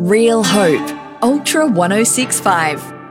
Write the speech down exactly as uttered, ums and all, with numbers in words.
Real Hope, Ultra one oh six point five.